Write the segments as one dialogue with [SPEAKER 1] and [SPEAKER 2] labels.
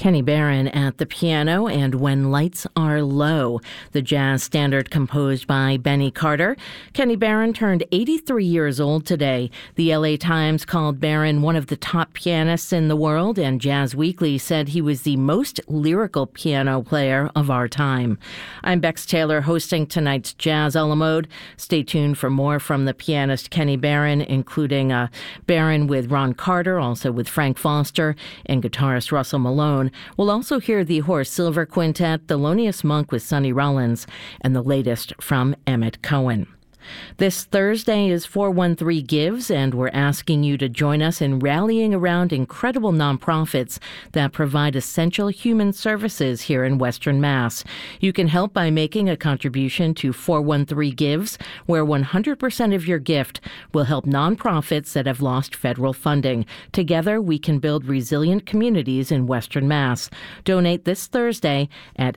[SPEAKER 1] Kenny Barron at the piano and When Lights Are Low, the jazz standard composed by Benny Carter. Kenny Barron turned 83 years old today. The LA Times called Barron one of the top pianists in the world, and Jazz Weekly said he was the most lyrical piano player of our time. I'm Bex Taylor, hosting tonight's Jazz a la Mode. Stay tuned for more from the pianist Kenny Barron, including Barron with Ron Carter, also with Frank Foster, and guitarist Russell Malone. We'll also hear the Horace Silver Quintet, Thelonious Monk with Sonny Rollins, and the latest from Emmett Cohen. This Thursday is 413 Gives, and we're asking you to join us in rallying around incredible nonprofits that provide essential human services here in Western Mass. You can help by making a contribution to 413 Gives, where 100% of your gift will help nonprofits that have lost federal funding. Together, we can build resilient communities in Western Mass. Donate this Thursday at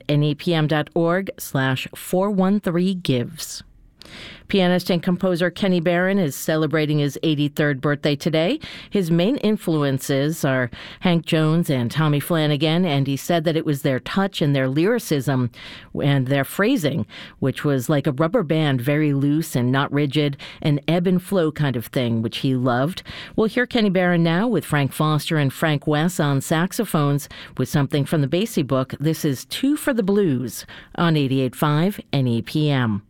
[SPEAKER 1] napm.org/413gives. Pianist and composer Kenny Barron is celebrating his 83rd birthday today. His main influences are Hank Jones and Tommy Flanagan, and he said that it was their touch and their lyricism and their phrasing, which was like a rubber band, very loose and not rigid, an ebb and flow kind of thing, which he loved. We'll hear Kenny Barron now with Frank Foster and Frank Wess on saxophones with something from the Basie book. This is Two for the Blues on 88.5 NEPM.